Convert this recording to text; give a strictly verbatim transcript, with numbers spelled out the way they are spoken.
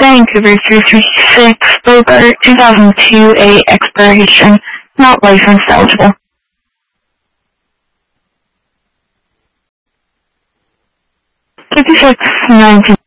Vancouver three three six, Bogart, two thousand two A expiration, not licensed eligible. fifty-six nineteen.